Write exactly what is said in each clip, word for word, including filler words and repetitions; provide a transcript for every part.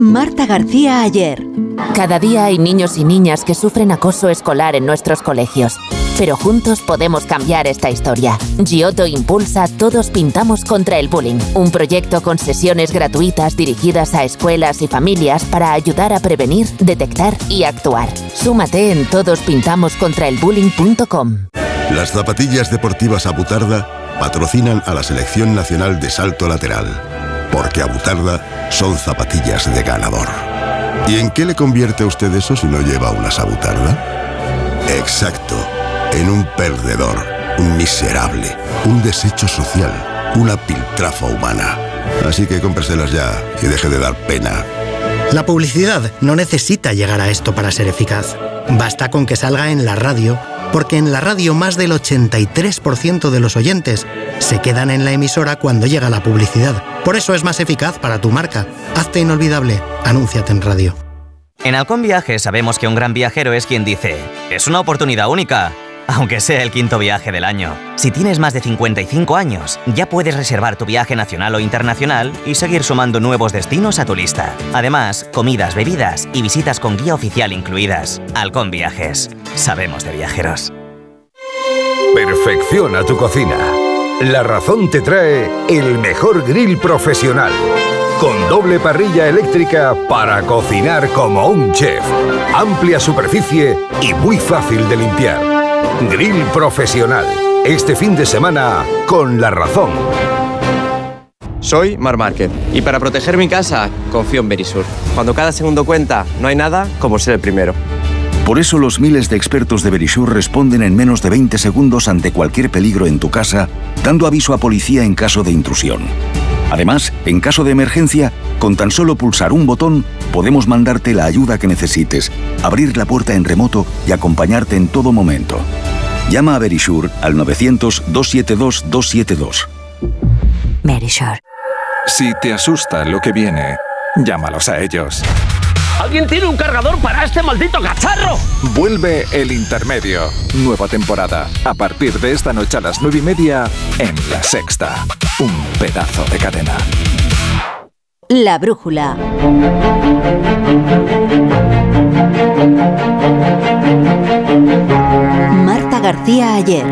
Marta García Ayer. Cada día hay niños y niñas que sufren acoso escolar en nuestros colegios. Pero juntos podemos cambiar esta historia. Giotto impulsa Todos Pintamos contra el Bullying, un proyecto con sesiones gratuitas dirigidas a escuelas y familias para ayudar a prevenir, detectar y actuar. Súmate en todos pintamos contra el bullying punto com. Las zapatillas deportivas Abutarda patrocinan a la Selección Nacional de Salto Lateral, porque Abutarda son zapatillas de ganador. ¿Y en qué le convierte a usted eso si no lleva unas Abutarda? Exacto, en un perdedor, un miserable, un desecho social, una piltrafa humana. Así que cómpreselas ya y deje de dar pena. La publicidad no necesita llegar a esto para ser eficaz. Basta con que salga en la radio, porque en la radio más del ochenta y tres por ciento de los oyentes se quedan en la emisora cuando llega la publicidad. Por eso es más eficaz para tu marca. Hazte inolvidable. Anúnciate en radio. En Halcón Viajes sabemos que un gran viajero es quien dice: es una oportunidad única, aunque sea el quinto viaje del año. Si tienes más de cincuenta y cinco años, ya puedes reservar tu viaje nacional o internacional y seguir sumando nuevos destinos a tu lista. Además, comidas, bebidas y visitas con guía oficial incluidas. Halcón Viajes. Sabemos de viajeros. Perfecciona tu cocina. La Razón te trae el mejor grill profesional, con doble parrilla eléctrica para cocinar como un chef. Amplia superficie y muy fácil de limpiar. Grill profesional. Este fin de semana con La Razón. Soy Mar Márquez y para proteger mi casa confío en Verisur. Cuando cada segundo cuenta, no hay nada como ser el primero. Por eso los miles de expertos de Verisur responden en menos de veinte segundos ante cualquier peligro en tu casa, dando aviso a policía en caso de intrusión. Además, en caso de emergencia, con tan solo pulsar un botón, podemos mandarte la ayuda que necesites, abrir la puerta en remoto y acompañarte en todo momento. Llama a Verisur al novecientos, doscientos setenta y dos, doscientos setenta y dos. Verisur. Si te asusta lo que viene, llámalos a ellos. ¿Alguien tiene un cargador para este maldito cacharro? Vuelve El Intermedio. Nueva temporada. A partir de esta noche a las nueve y media en La Sexta. Un pedazo de cadena. La Brújula. Marta García Ayer.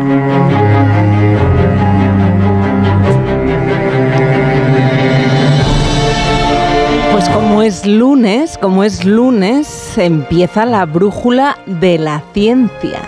Pues como es lunes, como es lunes, empieza la brújula de la ciencia.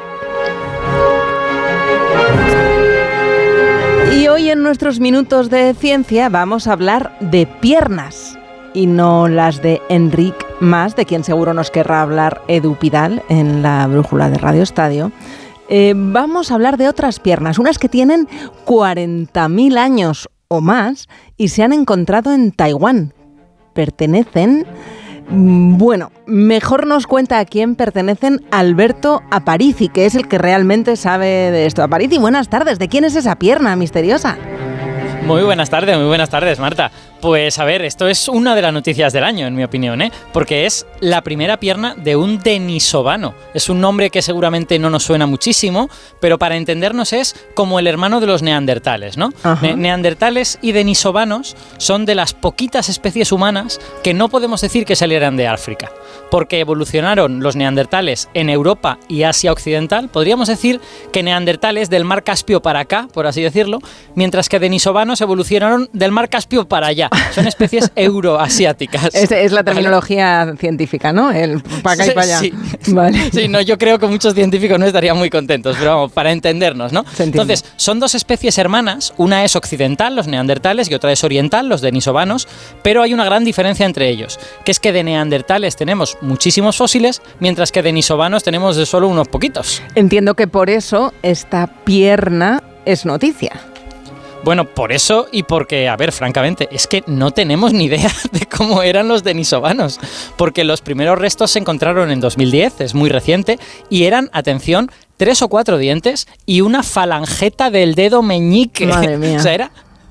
Y hoy en nuestros minutos de ciencia vamos a hablar de piernas. Y no las de Enric Mas, de quien seguro nos querrá hablar Edu Pidal en la brújula de Radio Estadio. Eh, vamos a hablar de otras piernas, unas que tienen cuarenta mil años o más y se han encontrado en Taiwán. Pertenecen, bueno, mejor nos cuenta a quién pertenecen Alberto Aparici, que es el que realmente sabe de esto. Aparici, buenas tardes. ¿De quién es esa pierna misteriosa? Muy buenas tardes, muy buenas tardes, Marta. Pues a ver, esto es una de las noticias del año, en mi opinión, ¿eh? Porque es la primera pierna de un denisovano. Es un nombre que seguramente no nos suena muchísimo, pero para entendernos es como el hermano de los neandertales, ¿no? Ne- neandertales y denisovanos son de las poquitas especies humanas que no podemos decir que salieran de África, porque evolucionaron los neandertales en Europa y Asia Occidental. Podríamos decir que neandertales del mar Caspio para acá, por así decirlo, mientras que denisovanos evolucionaron del mar Caspio para allá. Son especies euroasiáticas. Es, es la terminología ¿vale? científica, ¿no? El para acá y para allá. Sí, vale. sí, no, yo creo que muchos científicos no estarían muy contentos, pero vamos, para entendernos, ¿no? Entonces, son dos especies hermanas, una es occidental, los neandertales, y otra es oriental, los denisovanos, pero hay una gran diferencia entre ellos, que es que de neandertales tenemos muchísimos fósiles, mientras que de denisovanos tenemos de solo unos poquitos. Entiendo que por eso esta pierna es noticia. Bueno, por eso y porque, a ver, francamente, es que no tenemos ni idea de cómo eran los denisovanos, porque los primeros restos se encontraron en dos mil diez, es muy reciente, y eran, atención, tres o cuatro dientes y una falangeta del dedo meñique. Madre mía. O sea, era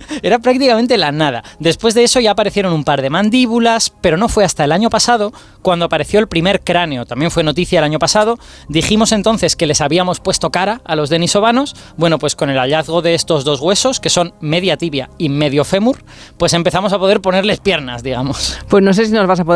Era prácticamente la nada. Después de eso ya aparecieron un par de mandíbulas, pero no fue hasta el año pasado cuando apareció el primer cráneo. También fue noticia el año pasado. Dijimos entonces que les habíamos puesto cara a los denisovanos. Bueno, pues con el hallazgo de estos dos huesos, que son media tibia y medio fémur, pues empezamos a poder ponerles piernas, digamos. Pues no sé si nos vas a poder